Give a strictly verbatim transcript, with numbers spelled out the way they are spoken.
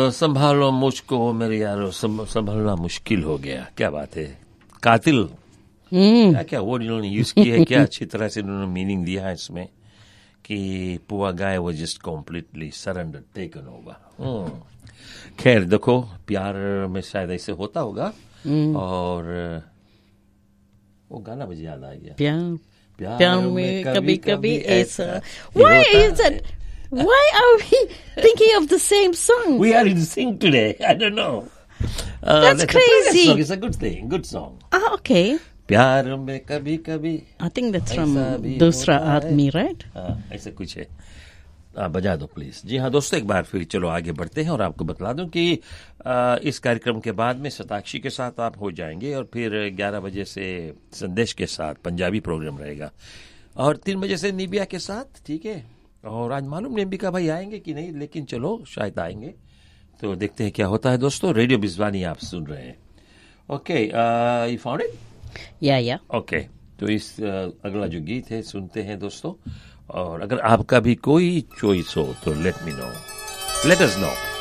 संभालो मुझको मेरे यारो, संभालना मुश्किल हो गया। क्या बात है, कातिल क्या क्या वर्ड इन्होंने यूज किया है, क्या अच्छी तरह से इन्होंने मीनिंग दिया है इसमें कि पुआ गाय वो just completely surrender taken over. खैर देखो, प्यार में शायद ऐसे होता होगा। और वो गाना मुझे याद आ गया, प्यार प्यार, प्यार में कभी कभी ऐसा। Why is it? Why are we thinking of the same song? We are in sync today. I don't know. Uh, That's that's crazy. A song. It's a good thing, good song. Ah, okay. प्यार में कभी कभी I think that's from ऐसा भी दूसरा होता है। आदमी, right? हाँ, ऐसा कुछ है। आ, बजा दो प्लीज। जी हाँ दोस्तों, एक बार फिर चलो आगे बढ़ते हैं और आपको बतला दूं कि आ, इस कार्यक्रम के बाद में शताक्षी के साथ आप हो जाएंगे और फिर ग्यारह बजे से संदेश के साथ पंजाबी प्रोग्राम रहेगा और तीन बजे से निबिया के साथ, ठीक है। और आज मालूम नहीं निबिका भाई आएंगे कि नहीं, लेकिन चलो शायद आएंगे, तो देखते हैं क्या होता है। दोस्तों, रेडियो बिजवानी आप सुन रहे हैं। Okay, you found it? या या ओके, तो इस uh, अगला जो गीत है सुनते हैं दोस्तों। और अगर आपका भी कोई चॉइस हो तो let me know, let us know.